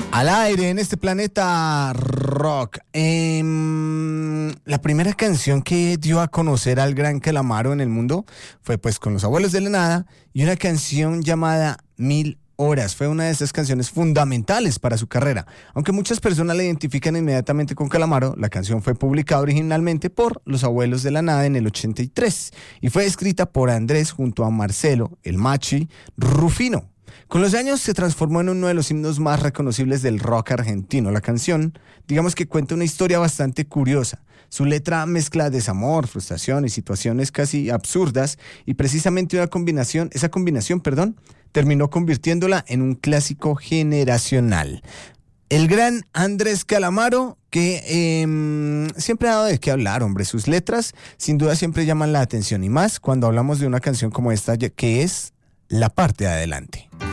Al aire en este planeta rock. La primera canción que dio a conocer al Gran Calamaro en el mundo fue pues con Los Abuelos de la Nada y una canción llamada 1000 horas. Fue una de esas canciones fundamentales para su carrera. Aunque muchas personas la identifican inmediatamente con Calamaro, la canción fue publicada originalmente por Los Abuelos de la Nada en el 83 y fue escrita por Andrés junto a Marcelo, el Machi, Rufino. Con los años se transformó en uno de los himnos más reconocibles del rock argentino. La canción, digamos que cuenta una historia bastante curiosa. Su letra mezcla desamor, frustración y situaciones casi absurdas y precisamente esa combinación, terminó convirtiéndola en un clásico generacional. El gran Andrés Calamaro, que siempre ha dado de qué hablar, hombre. Sus letras sin duda siempre llaman la atención y más cuando hablamos de una canción como esta que es la parte de adelante.